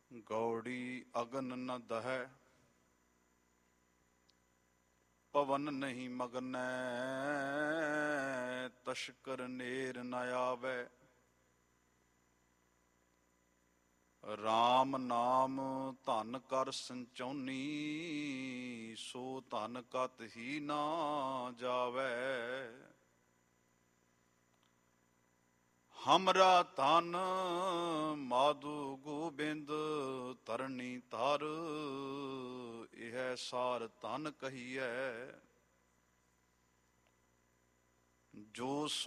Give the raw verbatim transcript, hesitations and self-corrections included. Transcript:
ਗੌੜੀ ਅਗਨ ਨ ਦਹੈ, ਪਵਨ ਨਹੀਂ ਮਗਨੈ, ਤਸ਼ਕਰ ਨੇਰ ਨ ਆਵੈ। ਰਾਮ ਨਾਮ ਧਨ ਕਰ ਸੰਚਾਉਨੀ, ਸੋ ਧਨ ਕਤ ਹੀ ਨਾ ਜਾਵੈ। ਹਮਰਾ ਧਨ ਮਾਧੂ ਗੋਬਿੰਦ, ਤਰਨੀ ਧਰ ਇਹ ਸਾਰ ਧਨ ਕਹੀਐ। ਜੋ